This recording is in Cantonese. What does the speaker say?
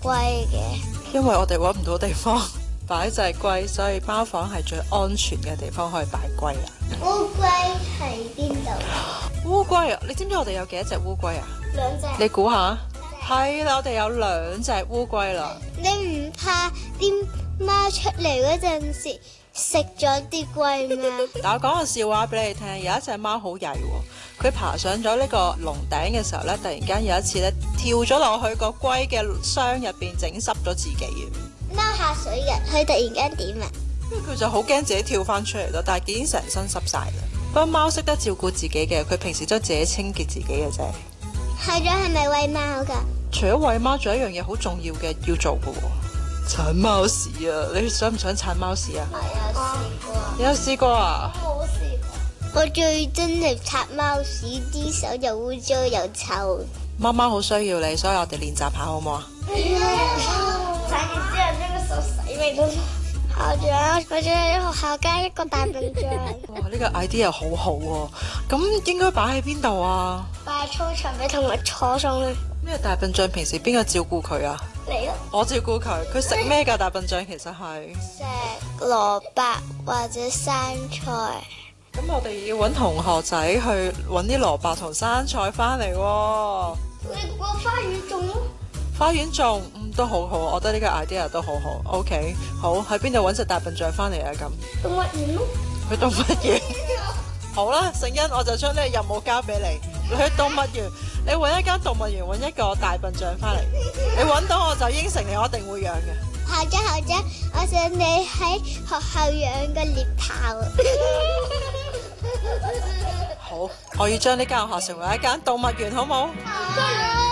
龜嘅？ 因為我哋揾唔到地方擺隻龜，所以貓房係最安全嘅地方可以擺龜啊。 烏龜喺邊度？ 烏龜啊，你知唔知我哋有幾多隻烏龜啊？ 兩隻。 你估下？係啦，我哋有2隻烏龜啦。 你唔怕啲貓出嚟嗰陣時食咗啲龜咩？ 但我講個笑話俾你聽，有一隻貓好曳喎，佢爬上咗呢個籠頂嘅時候呢，突然間有一次呢，跳咗落去個龜嘅箱入邊，整濕咗自己嘅。 貓下水嘅，佢突然間點啊？ 因為佢就好驚自己跳翻出嚟咯，但係已經成身濕晒啦。不過貓識得照顧自己嘅，佢平時都自己清潔自己嘅啫。 係咗係咪餵貓噶？ 除咗餵貓，仲有一樣嘢好重要嘅要做嘅喎，鏟貓屎啊！你想唔想鏟貓屎啊？ 係啊，試過。 你有試過啊？ 冇試過。我最憎係擦貓屎，啲手又污糟又臭。 貓貓好需要你，所以我哋練習下好唔好啊？ 擦完之後將個手洗咪得咯。校長，我想喺學校加一個大笨象。 哇！呢個 idea 好好喎，咁應該擺喺邊度啊？ 擺喺操場俾同學坐上去。 呢個大笨象平時邊個照顧佢啊？ 你咯。 我照顧佢，佢食咩㗎？大笨象其實係食蘿蔔或者生菜。 咁我哋要揾同學仔去揾啲蘿蔔同生菜翻嚟喎。 你個花園種咯。 花園種都好好，我覺得呢個 idea 都好好。OK， 好，喺邊度揾隻大笨象翻嚟啊？咁動物園咯。 去動物園。好啦，聖恩，我就將呢個任務交俾你，你去動物園，你揾一間動物園揾一個大笨象翻嚟，你揾到我就應承你，我一定會養嘅。 校長，我想你喺學校養個獵豹。 好，我要將呢間學校成為一間動物園，好冇？ 好。